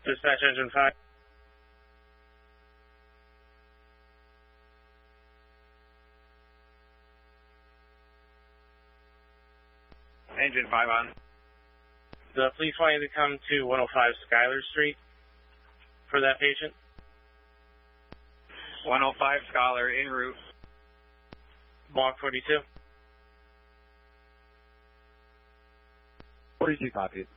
Dispatch engine 5. Engine 5 on. The police want you to come to 105 Schuyler Street for that patient. 105 Scholar en route. Block 42. 42 copies.